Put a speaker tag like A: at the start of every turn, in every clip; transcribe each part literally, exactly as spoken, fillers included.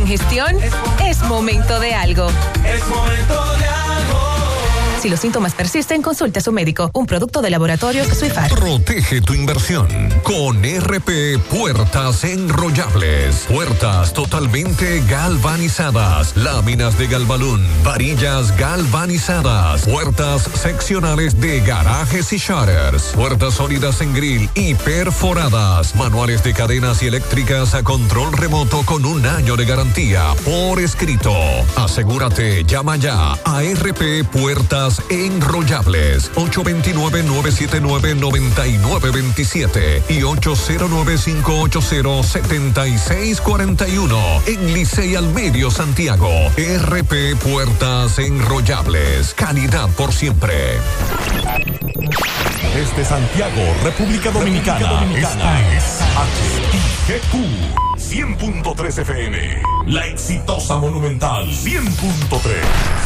A: congestión, es momento de algo.
B: Es momento de algo.
A: Si los síntomas persisten, consulte a su médico. Un producto de Laboratorios Suifar.
C: Protege tu inversión con R P Puertas Enrollables. Puertas totalmente galvanizadas. Láminas de Galvalún. Varillas galvanizadas. Puertas seccionales de garajes y shutters. Puertas sólidas en grill y perforadas. Manuales de cadenas y eléctricas a control remoto con un año de garantía por escrito. Asegúrate, llama ya a R P Puertas Enrollables ocho dos nueve, nueve siete nueve, nueve nueve dos siete y ocho cero nueve, cinco ocho cero, siete seis cuatro uno en Licey al Medio Santiago. R P Puertas Enrollables, calidad por siempre.
D: Desde Santiago, República Dominicana, República Dominicana. Esta es H I G Q cien punto tres F M, la exitosa Monumental cien punto tres.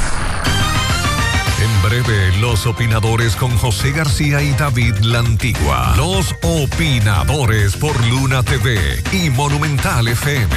C: En breve, los opinadores con José García y David La Antigua. Los opinadores por Luna T V y Monumental F M.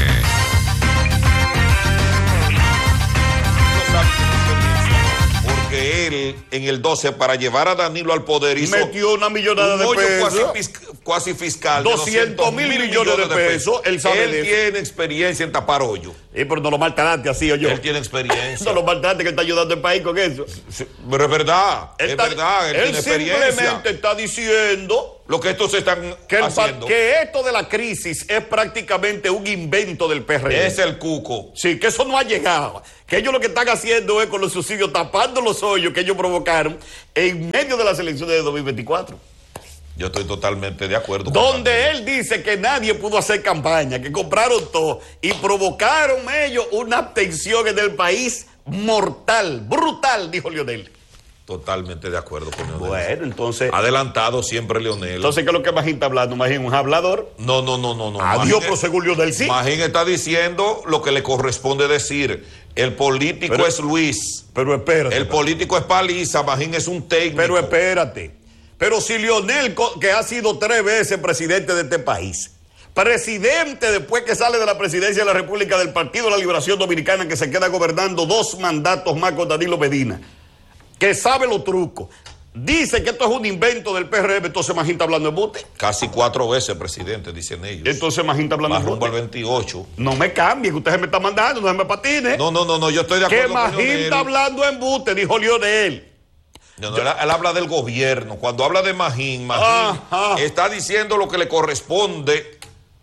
E: Porque él, en el doce, para llevar a Danilo al poder, hizo
F: metió una millonada
E: un
F: de
E: hoyo
F: pesos.
E: Cuasi, cuasi fiscal.
F: doscientos mil millones de pesos. Él sabe
E: Él
F: de eso.
E: tiene experiencia en tapar hoyo.
F: Sí, pero no lo maltrate así, oye.
E: Él tiene experiencia.
F: No lo maltrate, que está ayudando al país con eso.
E: Sí, pero es verdad,
F: Él
E: es
F: está,
E: verdad, él,
F: él
E: tiene experiencia.
F: simplemente está diciendo
E: lo que estos están
F: que, el,
E: haciendo.
F: que esto de la crisis es prácticamente un invento del P R D.
E: Es el cuco.
F: Sí, que eso no ha llegado. Que ellos lo que están haciendo es con los subsidios tapando los hoyos que ellos provocaron en medio de las elecciones de dos mil veinticuatro.
E: Yo estoy totalmente de acuerdo.
F: Donde él dice que nadie pudo hacer campaña, que compraron todo y provocaron ellos una abstención en el país mortal, brutal, dijo Leonel.
E: Totalmente de acuerdo con Leonel.
F: Bueno, entonces...
E: Adelantado siempre Leonel.
F: Entonces, ¿qué es lo que Magín está hablando? Magín, un hablador.
E: No, no, no, no. no.
F: Adiós, pero según Leonel, sí.
E: Magín está diciendo lo que le corresponde decir. El político
F: pero,
E: es Luis.
F: Pero espérate.
E: El político es Paliza, Magín es un técnico.
F: Pero espérate. Pero si Leonel, que ha sido tres veces presidente de este país, presidente después que sale de la presidencia de la República del Partido de la Liberación Dominicana, que se queda gobernando dos mandatos más con Danilo Medina, que sabe los trucos, dice que esto es un invento del P R M, entonces Magín está hablando en bote.
E: Casi cuatro veces presidente, dicen ellos.
F: Entonces Magín está hablando
E: más
F: en bote.
E: rumbo al veintiocho.
F: No me cambie, que usted se me está mandando, no se me patine.
E: No, no, no, no, yo estoy de acuerdo
F: que
E: con
F: Magín
E: Leonel.
F: está hablando en bote, dijo Leonel.
E: No, no, él, él habla del gobierno. Cuando habla de Magín, Magín
F: Ajá.
E: está diciendo lo que le corresponde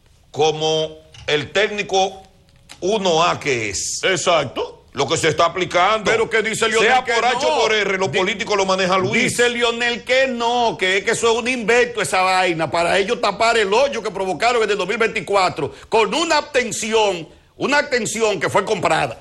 E: como el técnico uno A que es.
F: Exacto.
E: Lo que se está aplicando.
F: Pero que dice Leonel
E: sea
F: que
E: por H o
F: no.
E: por R, los
F: Di-
E: políticos lo maneja Luis.
F: Dice Leonel que no, que es que eso es un invento esa vaina, para ellos tapar el hoyo que provocaron en el dos mil veinticuatro con una abstención, una abstención que fue comprada.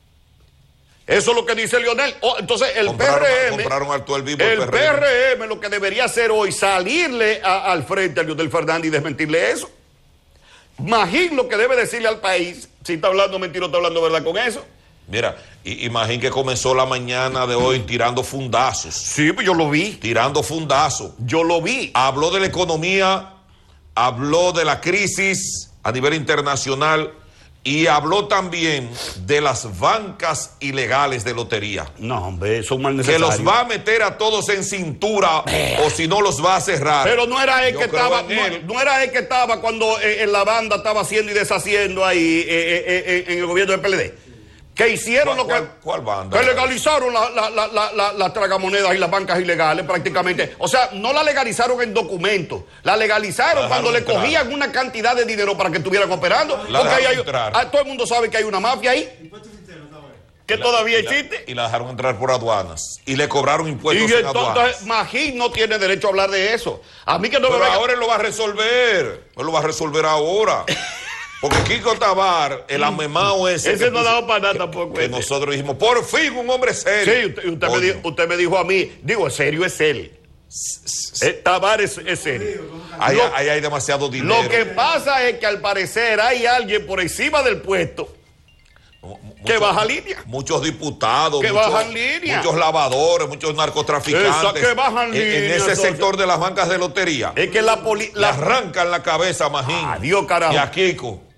F: Eso es lo que dice Leonel. Oh, entonces el
E: compraron,
F: P R M,
E: compraron al todo el vivo
F: el
E: el
F: P R M lo que debería hacer hoy, salirle a, al frente a Leonel Fernández y desmentirle eso. Magín lo que debe decirle al país, si está hablando mentira o está hablando verdad con eso.
E: Mira, imagín que comenzó la mañana de hoy tirando fundazos.
F: Sí, pues yo lo vi.
E: Tirando fundazos.
F: Yo lo vi.
E: Habló de la economía, habló de la crisis a nivel internacional y habló también de las bancas ilegales de lotería.
F: No, hombre, son mal
E: Que
F: necesarios.
E: los va a meter a todos en cintura o si no los va a cerrar.
F: Pero no era él
E: Yo
F: que
E: creo
F: estaba,
E: en él.
F: no, no era él que estaba cuando eh, en la banda estaba haciendo y deshaciendo ahí eh, eh, eh, en el gobierno del P L D. Que hicieron
E: ¿Cuál,
F: lo que...
E: cuál, cuál banda?
F: Que legalizaron las la, la, la, la, la tragamonedas y las bancas ilegales prácticamente. O sea, no la legalizaron en documentos. La legalizaron
E: La
F: cuando le
E: dejaron entrar.
F: cogían una cantidad de dinero para que estuvieran operando.
E: La
F: Porque ahí
E: dejaron
F: hay,
E: entrar.
F: ah, todo el mundo sabe que hay una mafia ahí. Que
E: La-
F: todavía
E: y la-
F: existe.
E: Y la dejaron entrar por aduanas. Y le cobraron
F: Y
E: impuestos en
F: entonces
E: aduanas.
F: Magín no tiene derecho a hablar de eso. A mí que no me
E: Pero
F: venga-
E: ahora él lo va a resolver. Él lo va a resolver ahora. Porque Kiko Tabar, el amemao ese.
F: Ese
E: que
F: no ha
E: puso-
F: dado para nada tampoco.
E: que
F: ese.
E: nosotros dijimos, por fin un hombre serio.
F: Sí, usted, usted me
E: Coño.
F: dijo, usted me dijo a mí, digo, serio es él. Eh, Tabar es, es serio.
E: Ahí,
F: Lo-
E: ahí hay demasiado dinero.
F: Lo que pasa es que al parecer hay alguien por encima del puesto
E: Muchos-
F: que baja línea.
E: Muchos diputados,
F: Que
E: muchos,
F: bajan línea.
E: muchos lavadores, muchos narcotraficantes.
F: Esa, que bajan
E: en, en
F: línea,
E: ese
F: entonces.
E: sector de las bancas de lotería.
F: Es que la poli-
E: Le
F: la
E: arrancan la cabeza a Magín
F: Adiós, carajo.
E: y a Kiko.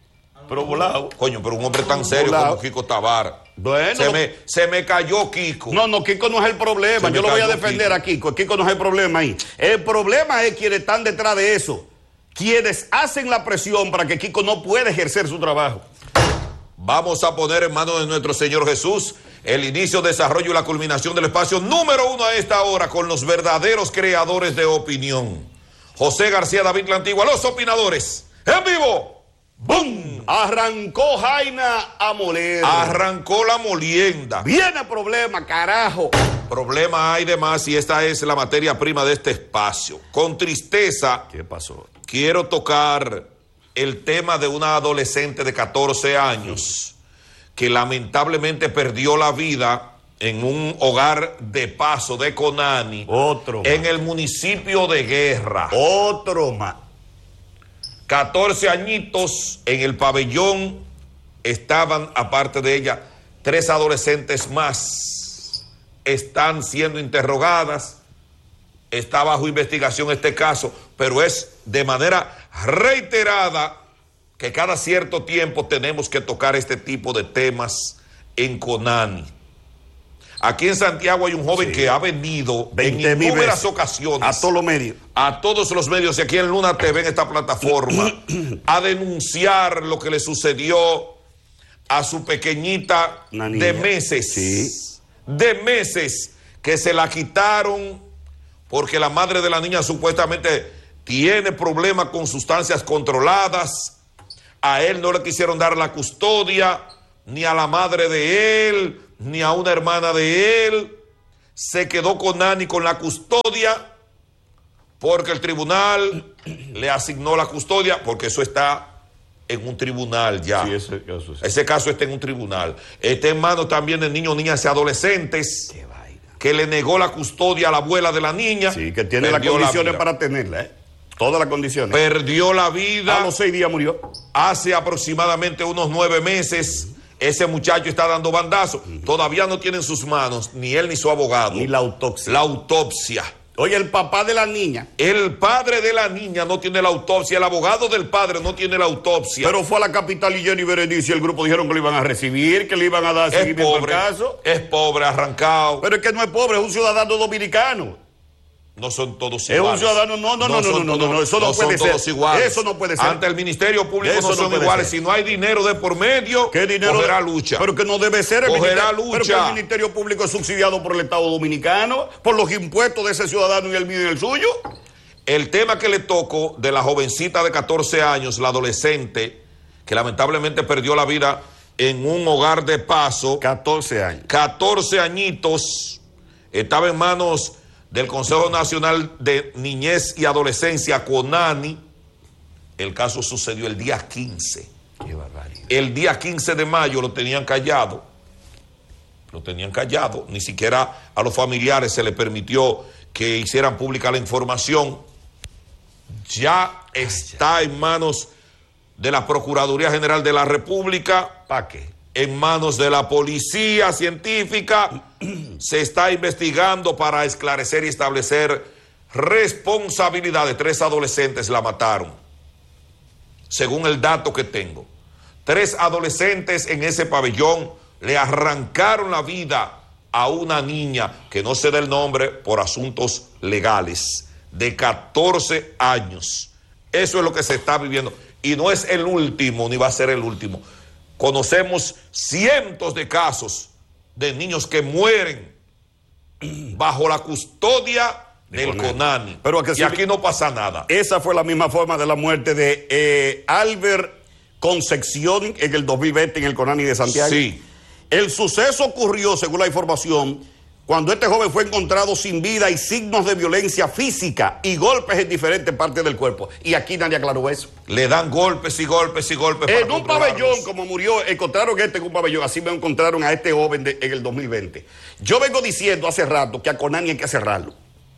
F: Pero volado.
E: Coño, pero un hombre tan serio
F: Volado.
E: como Kiko Tabar.
F: Bueno.
E: Se me, se me cayó Kiko.
F: No, no, Kiko no es el problema.
E: Se me
F: Yo lo voy a
E: cayó
F: defender
E: Kiko.
F: a Kiko. Kiko no es el problema ahí. El problema es quienes están detrás de eso. Quienes hacen la presión para que Kiko no pueda ejercer su trabajo.
E: Vamos a poner en manos de nuestro Señor Jesús el inicio, desarrollo y la culminación del espacio número uno a esta hora con los verdaderos creadores de opinión. José García, David La Antigua, los opinadores. En vivo. ¡Bum!
F: Arrancó Jaina a moler.
E: Arrancó la molienda.
F: Viene problema, carajo.
E: Problema hay de más y esta es la materia prima de este espacio. Con tristeza,
F: ¿Qué pasó?
E: quiero tocar el tema de una adolescente de catorce años que lamentablemente perdió la vida en un hogar de paso de Conani.
F: Otro.
E: En el municipio de Guerra.
F: Otro más.
E: catorce añitos en el pabellón estaban, aparte de ella, tres adolescentes más. Están siendo interrogadas. Está bajo investigación este caso, pero es de manera reiterada que cada cierto tiempo tenemos que tocar este tipo de temas en Conani. Aquí en Santiago hay un joven
F: Sí.
E: que ha venido en
F: veinte mil
E: innumerables
F: veces.
E: ocasiones
F: A todos los medios.
E: a todos los medios y aquí en Luna T V, en esta plataforma, a denunciar lo que le sucedió a su pequeñita
F: Una niña.
E: de meses.
F: Sí.
E: De meses, que se la quitaron porque la madre de la niña supuestamente tiene problemas con sustancias controladas. A él no le quisieron dar la custodia, ni a la madre de él, ni a una hermana de él. Se quedó con Nani con la custodia porque el tribunal le asignó la custodia, porque eso está en un tribunal ya.
F: Sí, ese caso sí.
E: Ese caso está en un tribunal. Está en manos también de niños, niñas y adolescentes
F: Qué vaina.
E: que le negó la custodia a la abuela de la niña.
F: Sí, que tiene las
E: Perdió la
F: condiciones
E: vida.
F: para tenerla, ¿eh? Todas las condiciones.
E: Perdió la vida.
F: A los seis días murió.
E: Hace aproximadamente unos nueve meses. Ese muchacho está dando bandazos. Todavía no tiene en sus manos ni él ni su abogado
F: Ni la autopsia.
E: la autopsia.
F: Oye, el papá de la niña.
E: El padre de la niña no tiene la autopsia. El abogado del padre no tiene la autopsia.
F: Pero fue a la capital y Jenny Berenice y el grupo dijeron que lo iban a recibir, que le iban a dar
E: es
F: seguimiento al
E: pobre.
F: caso.
E: Es pobre, arrancado.
F: Pero es que no es pobre, es un ciudadano dominicano.
E: No son todos
F: Es un
E: iguales.
F: ciudadano, no, no, no, no,
E: son
F: no, no,
E: todos-
F: no, eso no puede
E: son
F: ser.
E: todos iguales.
F: Eso no puede ser.
E: Ante el Ministerio Público
F: Eso
E: no
F: no
E: son
F: puede
E: iguales.
F: ser.
E: Si no hay dinero de por medio,
F: ¿Qué dinero?
E: cogerá
F: de-
E: lucha.
F: Pero que no debe ser el
E: Cogerá
F: ministerio.
E: lucha.
F: Pero que el Ministerio Público es subsidiado por el Estado Dominicano, por los impuestos de ese ciudadano y el mío y el suyo.
E: El tema que le tocó de la jovencita de catorce años, la adolescente, que lamentablemente perdió la vida en un hogar de paso,
F: catorce años.
E: catorce añitos, estaba en manos del Consejo Nacional de Niñez y Adolescencia, CONANI. El caso sucedió el día quince.
F: Qué barbaridad.
E: El día quince de mayo lo tenían callado. Lo tenían callado. Ni siquiera a los familiares se les permitió que hicieran pública la información. Ya está en manos de la Procuraduría General de la República.
F: ¿Para qué?
E: En manos de la Policía Científica. Se está investigando para esclarecer y establecer responsabilidades. Tres adolescentes la mataron, según el dato que tengo. Tres adolescentes en ese pabellón le arrancaron la vida a una niña, que no sé del nombre por asuntos legales, de catorce años. Eso es lo que se está viviendo. Y no es el último, ni va a ser el último. Conocemos cientos de casos de niños que mueren bajo la custodia del
F: Conani.
E: CONANI.
F: Pero a que
E: y
F: sí-
E: aquí no pasa nada.
F: Esa fue la misma forma de la muerte de eh, Albert Concepción en el dos mil veinte en el Conani de Santiago.
E: Sí.
F: El suceso ocurrió, según la información, cuando este joven fue encontrado sin vida y signos de violencia física y golpes en diferentes partes del cuerpo. Y aquí nadie aclaró eso.
E: Le dan golpes y golpes y golpes. para
F: En un
E: controlarlos.
F: pabellón, como murió, encontraron este en un pabellón, así me encontraron a este joven de- en el dos mil veinte. Yo vengo diciendo hace rato que a Conani hay que cerrarlo.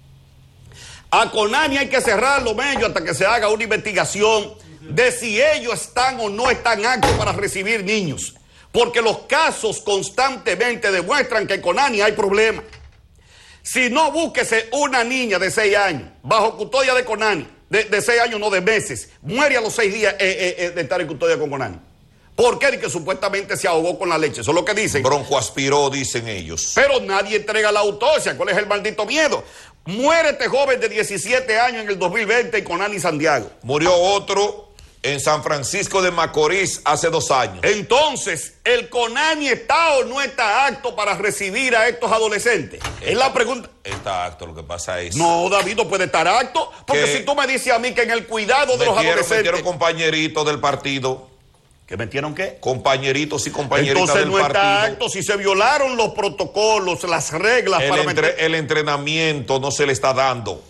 F: A Conani hay que cerrarlo, Mello, hasta que se haga una investigación de si ellos están o no están aptos para recibir niños. Porque los casos constantemente demuestran que en Conani hay problemas. Si no, búsquese una niña de seis años, bajo custodia de Conani, de, de seis años, no de meses, muere a los seis días eh, eh, eh, de estar en custodia con Conani. ¿Por qué? Y que supuestamente se ahogó con la leche. Eso es lo que dicen.
E: Broncoaspiró, dicen ellos.
F: Pero nadie entrega la autopsia. ¿Cuál es el maldito miedo? Muere este joven de diecisiete años en el dos mil veinte en Conani, Santiago.
E: Murió otro en San Francisco de Macorís hace dos años.
F: Entonces, ¿el Conani está o no está apto para recibir a estos adolescentes?
E: Está,
F: es la pregunta.
E: Está apto, lo que pasa es...
F: No, David, no puede estar apto. Porque si tú me dices a mí que en el cuidado de
E: metieron,
F: los adolescentes...
E: Metieron compañeritos del partido.
F: ¿Qué metieron qué?
E: Compañeritos y compañeritas
F: Entonces,
E: del
F: no
E: partido.
F: está apto. Si se violaron los protocolos, las reglas
E: el
F: para
E: entre,
F: meter...
E: El entrenamiento no se le está dando.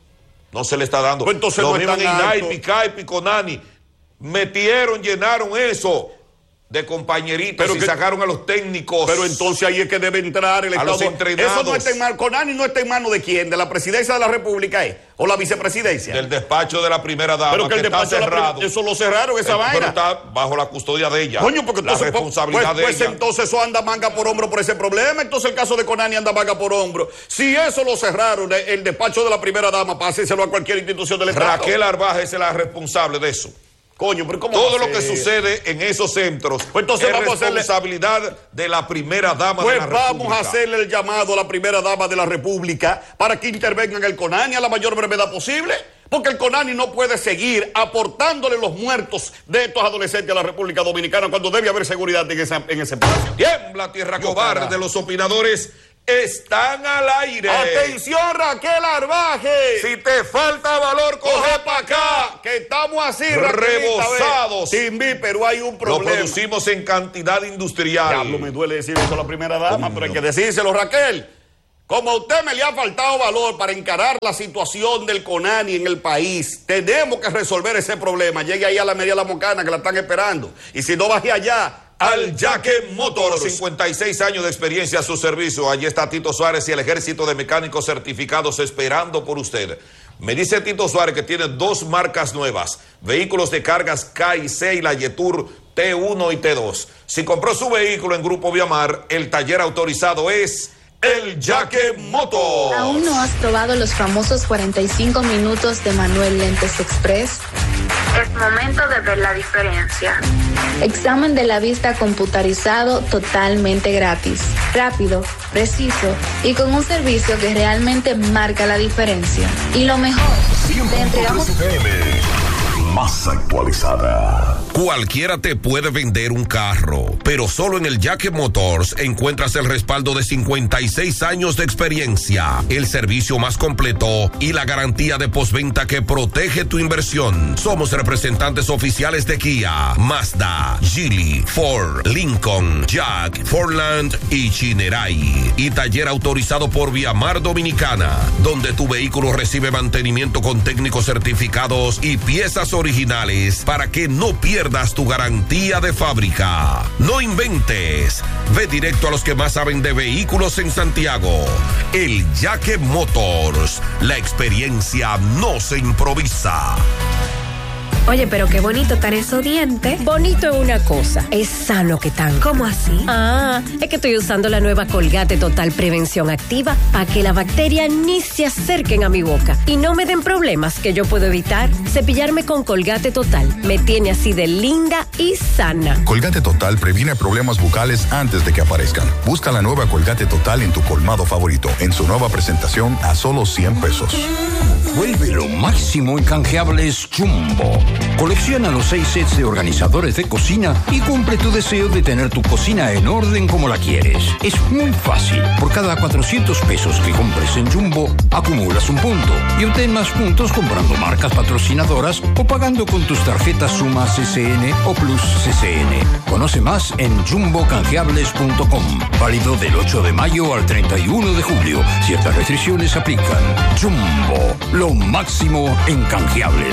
E: No se le está dando.
F: Pues entonces
E: Lo
F: no
E: mismo en
F: están
E: INAI,
F: aptos.
E: Picaipi, Conani. Metieron, llenaron eso de compañeritos
F: pero
E: y
F: que,
E: sacaron a los técnicos.
F: Pero entonces ahí es que debe entrar el
E: a
F: Estado.
E: los entrenados.
F: Eso no está en mano. Conani no está en manos de quién, de la presidencia de la República, ¿eh? O la vicepresidencia.
E: Del despacho de la primera dama,
F: pero que,
E: que
F: el
E: está
F: despacho
E: cerrado.
F: De la, eso lo cerraron, esa
E: eh,
F: vaina.
E: Pero está bajo la custodia de ella.
F: Coño, porque
E: la
F: entonces,
E: responsabilidad
F: pues,
E: de
F: pues
E: ella.
F: entonces eso anda manga por hombro por ese problema. Entonces el caso de Conani anda manga por hombro. Si eso lo cerraron, el despacho de la primera dama, pásenselo a cualquier institución del Estado.
E: Raquel Arbaje es la responsable de eso.
F: Coño, pero ¿cómo
E: todo lo que sucede en esos centros
F: pues entonces
E: es
F: vamos
E: responsabilidad a hacerle... de la primera dama
F: pues
E: de la República.
F: Pues vamos a hacerle el llamado a la primera dama de la República para que intervenga en el Conani a la mayor brevedad posible, porque el Conani no puede seguir aportándole los muertos de estos adolescentes a la República Dominicana cuando debe haber seguridad en, esa, en ese espacio.
E: Tiembla tierra cobarde de los opinadores. Están al aire.
F: Atención, Raquel Arbaje.
E: Si te falta valor, coge para acá.
F: Que estamos así,
E: rebosados.
F: Sin mí, pero hay un problema.
E: Lo producimos en cantidad industrial.
F: Diablo, me duele decir eso a la primera dama, pero hay que decírselo, Raquel. Como a usted me le ha faltado valor para encarar la situación del Conani en el país, tenemos que resolver ese problema. Llegue ahí a la Media La Mocana, que la están esperando. Y si no, baje allá
E: al Jaque Motor, cincuenta y seis años de experiencia a su servicio. Allí está Tito Suárez y el ejército de mecánicos certificados esperando por usted. Me dice Tito Suárez que tiene dos marcas nuevas, vehículos de cargas K y C y la Yetur T uno y T dos. Si compró su vehículo en Grupo Viamar, el taller autorizado es el Jaque Motor.
G: ¿Aún no has probado los famosos cuarenta y cinco minutos de Manuel Lentes Express?
H: Es momento de ver la diferencia.
G: Examen de la vista computarizado totalmente gratis, rápido, preciso y con un servicio que realmente marca la diferencia. Y lo mejor, te entregamos...
D: Más actualizada.
I: Cualquiera te puede vender un carro, pero solo en el Jaque Motors encuentras el respaldo de cincuenta y seis años de experiencia, el servicio más completo y la garantía de postventa que protege tu inversión. Somos representantes oficiales de Kia, Mazda, Geely, Ford, Lincoln, Jack, Fordland y Chinerai. Y taller autorizado por Viamar Dominicana, donde tu vehículo recibe mantenimiento con técnicos certificados y piezas originales para que no pierdas tu garantía de fábrica. No inventes. Ve directo a los que más saben de vehículos en Santiago. El Jaque Motors. La experiencia no se improvisa.
J: Oye, pero qué bonito están esos dientes.
K: Bonito es una cosa, es sano que tan.
J: ¿Cómo así?
K: Ah, es que estoy usando la nueva Colgate Total Prevención Activa para que la bacteria ni se acerquen a mi boca y no me den problemas que yo puedo evitar. Cepillarme con Colgate Total me tiene así de linda y sana.
L: Colgate Total previene problemas bucales antes de que aparezcan. Busca la nueva Colgate Total en tu colmado favorito, en su nueva presentación a solo cien pesos.
M: Vuelve lo máximo en canjeables Jumbo. Colecciona los seis sets de organizadores de cocina y cumple tu deseo de tener tu cocina en orden como la quieres. Es muy fácil. Por cada cuatrocientos pesos que compres en Jumbo, acumulas un punto y obtén más puntos comprando marcas patrocinadoras o pagando con tus tarjetas Suma C C N o Plus C C N. Conoce más en jumbo canjeables punto com. Válido del ocho de mayo al treinta y uno de julio. Ciertas restricciones aplican. Jumbo, lo máximo en canjeables.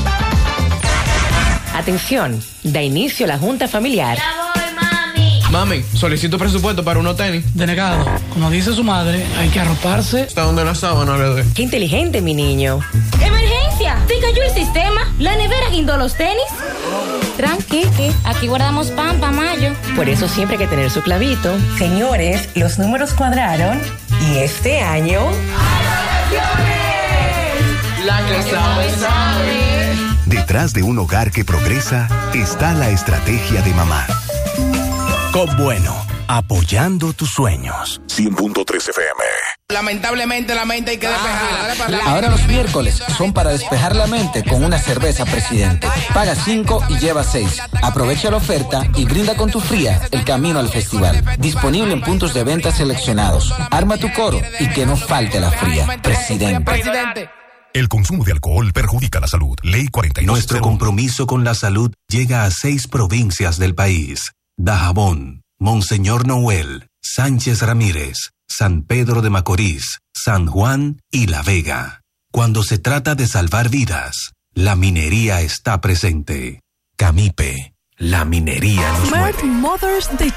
N: Atención, da inicio la Junta Familiar.
O: ¡Ya voy, mami!
P: Mami, solicito presupuesto para unos tenis.
Q: Denegado. Como dice su madre, hay que arroparse.
P: Hasta donde la sábana le doy.
N: ¡Qué inteligente, mi niño!
O: ¡Emergencia! ¿Te cayó el sistema? ¿La nevera guindó los tenis? Tranqui, aquí guardamos pan pa' mayo.
N: Por eso siempre hay que tener su clavito. Señores, los números cuadraron y este año...
B: La que sabe, sabe.
C: De
R: Detrás de un hogar que progresa está la estrategia de mamá. Con Bueno, apoyando tus sueños.
C: cien punto tres F M.
S: Lamentablemente la mente hay que despejarla.
T: Ahora los miércoles son para despejar la mente con una cerveza Presidente. Paga cinco y lleva seis. Aprovecha la oferta y brinda con tu fría el camino al festival. Disponible en puntos de venta seleccionados. Arma tu coro y que no falte la fría. Presidente.
C: El consumo de alcohol perjudica la salud. Ley cuarenta y dos.
R: Nuestro compromiso con la salud llega a seis provincias del país: Dajabón, Monseñor Noel, Sánchez Ramírez, San Pedro de Macorís, San Juan y La Vega. Cuando se trata de salvar vidas, la minería está presente. Camipe, la minería nos mueve.
U: Smart Mothers de